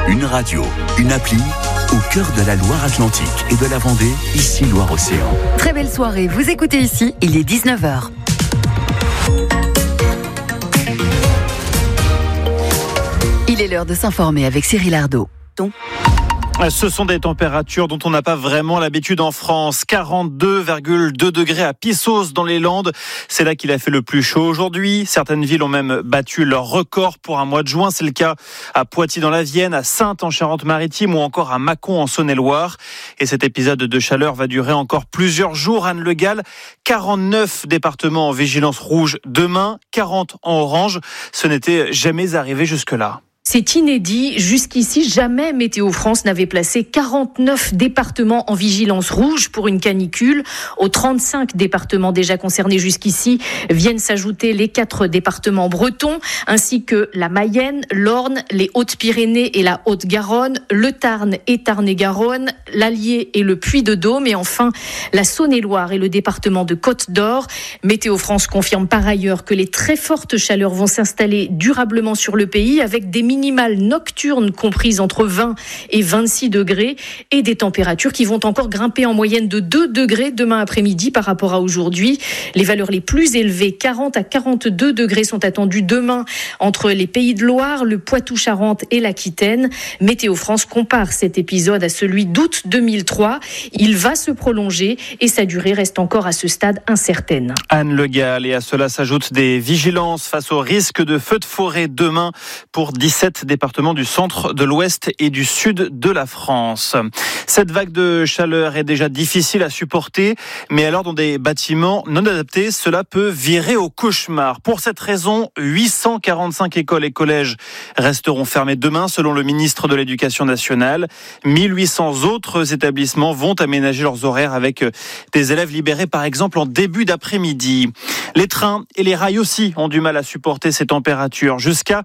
Une radio, une appli, au cœur de la Loire-Atlantique et de la Vendée, ici Loire-Océan. Très belle soirée, vous écoutez ici, il est 19h. Il est l'heure de s'informer avec Cyril Ardo. Ce sont des températures dont on n'a pas vraiment l'habitude en France. 42,2 degrés à Pissos dans les Landes. C'est là qu'il a fait le plus chaud aujourd'hui. Certaines villes ont même battu leur record pour un mois de juin. C'est le cas à Poitiers dans la Vienne, à Saintes en Charente-Maritime ou encore à Mâcon en Saône-et-Loire. Et cet épisode de chaleur va durer encore plusieurs jours. Anne Le Gall, 49 départements en vigilance rouge demain, 40 en orange. Ce n'était jamais arrivé jusque-là. C'est inédit. Jusqu'ici, jamais Météo France n'avait placé 49 départements en vigilance rouge pour une canicule. Aux 35 départements déjà concernés jusqu'ici viennent s'ajouter les 4 départements bretons, ainsi que la Mayenne, l'Orne, les Hautes-Pyrénées et la Haute-Garonne, le Tarn et Tarn-et-Garonne, l'Allier et le Puy-de-Dôme, et enfin la Saône-et-Loire et le département de Côte-d'Or. Météo France confirme par ailleurs que les très fortes chaleurs vont s'installer durablement sur le pays, avec des minimales nocturnes comprises entre 20 et 26 degrés et des températures qui vont encore grimper en moyenne de 2 degrés demain après-midi par rapport à aujourd'hui. Les valeurs les plus élevées, 40 à 42 degrés, sont attendues demain entre les Pays de Loire, le Poitou-Charentes et l'Aquitaine. Météo France compare cet épisode à celui d'août 2003. Il va se prolonger et sa durée reste encore à ce stade incertaine. Anne Le Gall, et à cela s'ajoutent des vigilances face au risque de feux de forêt demain pour 17 départements du centre, de l'ouest et du sud de la France. Cette vague de chaleur est déjà difficile à supporter, mais alors dans des bâtiments non adaptés, cela peut virer au cauchemar. Pour cette raison, 845 écoles et collèges resteront fermés demain, selon le ministre de l'Éducation nationale. 1800 autres établissements vont aménager leurs horaires avec des élèves libérés, par exemple, en début d'après-midi. Les trains et les rails aussi ont du mal à supporter ces températures. Jusqu'à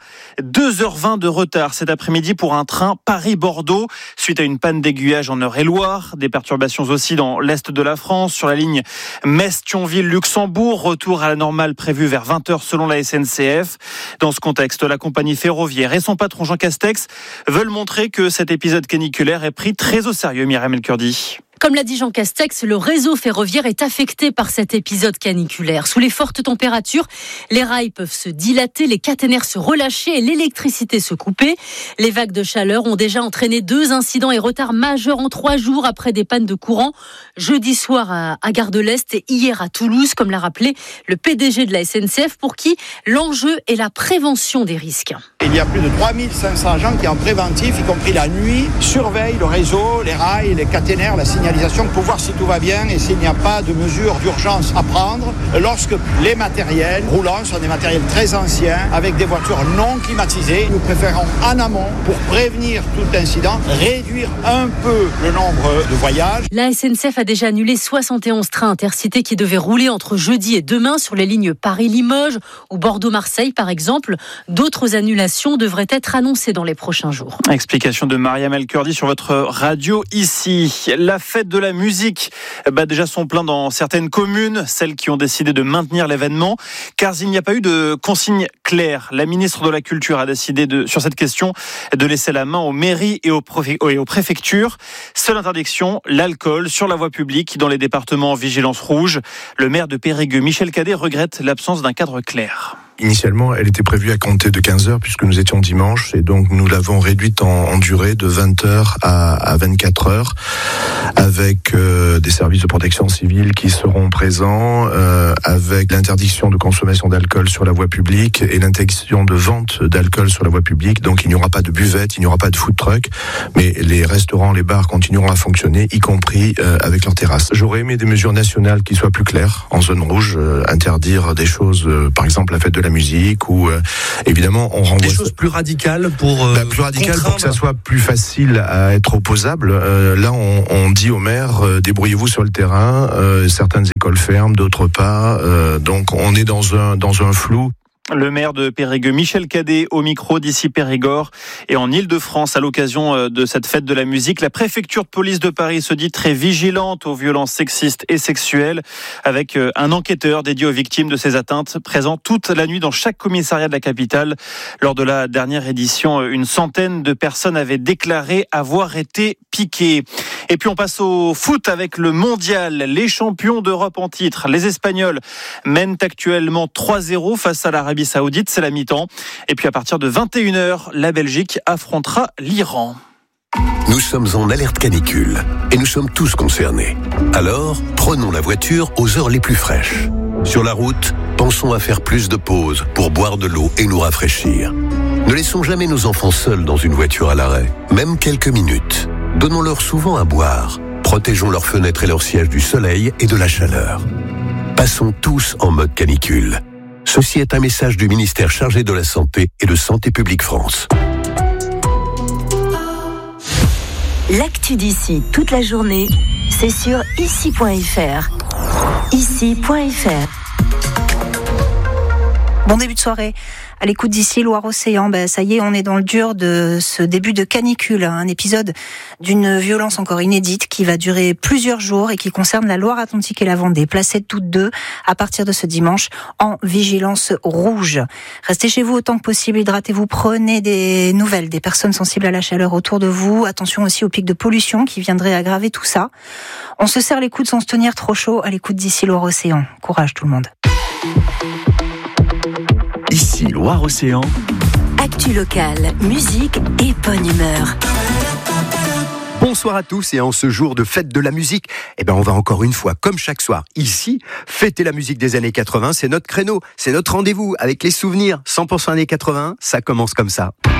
2h20 de retard cet après-midi pour un train Paris-Bordeaux, suite à une panne d'aiguillage en Eure-et-Loire. Des perturbations aussi dans l'est de la France, sur la ligne Metz-Thionville-Luxembourg. Retour à la normale prévu vers 20h selon la SNCF. Dans ce contexte, la compagnie ferroviaire et son patron Jean Castex veulent montrer que cet épisode caniculaire est pris très au sérieux. Myriam El Kurdi. Comme l'a dit Jean Castex, le réseau ferroviaire est affecté par cet épisode caniculaire. Sous les fortes températures, les rails peuvent se dilater, les caténaires se relâcher et l'électricité se couper. Les vagues de chaleur ont déjà entraîné 2 incidents et retards majeurs en 3 jours après des pannes de courant. Jeudi soir à Gare de l'Est et hier à Toulouse, comme l'a rappelé le PDG de la SNCF, pour qui l'enjeu est la prévention des risques. Il y a plus de 3500 agents qui en préventif, y compris la nuit, surveillent le réseau, les rails, les caténaires, la signalisation, pour voir si tout va bien et s'il n'y a pas de mesures d'urgence à prendre lorsque les matériels roulants sont des matériels très anciens avec des voitures non climatisées. Nous préférons en amont, pour prévenir tout incident, réduire un peu le nombre de voyages. La SNCF a déjà annulé 71 trains intercités qui devaient rouler entre jeudi et demain sur les lignes Paris-Limoges ou Bordeaux-Marseille par exemple. D'autres annulations devraient être annoncées dans les prochains jours. Explication de Myriam El Kurdi sur votre radio ici. La fête de la musique bat déjà son plein dans certaines communes, celles qui ont décidé de maintenir l'événement, car il n'y a pas eu de consigne claire. La ministre de la Culture a décidé sur cette question de laisser la main aux mairies et aux préfectures. Seule interdiction, l'alcool sur la voie publique dans les départements en vigilance rouge. Le maire de Périgueux, Michel Cadet, regrette l'absence d'un cadre clair. Initialement, elle était prévue à compter de 15h puisque nous étions dimanche et donc nous l'avons réduite en durée de 20h à 24h avec des services de protection civile qui seront présents, avec l'interdiction de consommation d'alcool sur la voie publique et l'interdiction de vente d'alcool sur la voie publique. Donc il n'y aura pas de buvette, il n'y aura pas de food truck, mais les restaurants, les bars continueront à fonctionner, y compris avec leurs terrasses. J'aurais aimé des mesures nationales qui soient plus claires en zone rouge, interdire des choses, par exemple la fête de la musique ou évidemment on renvoie des choses plus radicales pour que ça soit plus facile à être opposable. Là on dit aux maires débrouillez-vous sur le terrain, certaines écoles ferment, d'autres pas, donc on est dans un flou. Le maire de Périgueux, Michel Cadet, au micro d'ici Périgord. Et en Ile-de-France, à l'occasion de cette fête de la musique, la préfecture de police de Paris se dit très vigilante aux violences sexistes et sexuelles, avec un enquêteur dédié aux victimes de ces atteintes, présent toute la nuit dans chaque commissariat de la capitale. Lors de la dernière édition, une centaine de personnes avaient déclaré avoir été piquées. Et puis on passe au foot avec le mondial. Les champions d'Europe en titre, les Espagnols, mènent actuellement 3-0 face à l'Arabie Saoudite, c'est la mi-temps. Et puis à partir de 21h, la Belgique affrontera l'Iran. Nous sommes en alerte canicule et nous sommes tous concernés. Alors, prenons la voiture aux heures les plus fraîches. Sur la route, pensons à faire plus de pauses pour boire de l'eau et nous rafraîchir. Ne laissons jamais nos enfants seuls dans une voiture à l'arrêt, même quelques minutes. Donnons-leur souvent à boire. Protégeons leurs fenêtres et leurs sièges du soleil et de la chaleur. Passons tous en mode canicule. Ceci est un message du ministère chargé de la Santé et de Santé publique France. L'actu d'ici toute la journée, c'est sur ici.fr. Ici.fr. Bon début de soirée. À l'écoute d'ici, Loire-Océan, ça y est, on est dans le dur de ce début de canicule. Un épisode d'une violence encore inédite qui va durer plusieurs jours et qui concerne la Loire-Atlantique et la Vendée, placées toutes deux à partir de ce dimanche en vigilance rouge. Restez chez vous autant que possible, hydratez-vous, prenez des nouvelles des personnes sensibles à la chaleur autour de vous. Attention aussi aux pics de pollution qui viendraient aggraver tout ça. On se serre les coudes sans se tenir trop chaud. À l'écoute d'ici, Loire-Océan. Courage tout le monde. Ici Loire-Océan. Actu locale, musique et bonne humeur. Bonsoir à tous, et en ce jour de fête de la musique, on va encore une fois, comme chaque soir, ici, fêter la musique des années 80. C'est notre créneau, c'est notre rendez-vous avec les souvenirs 100% années 80. Ça commence comme ça.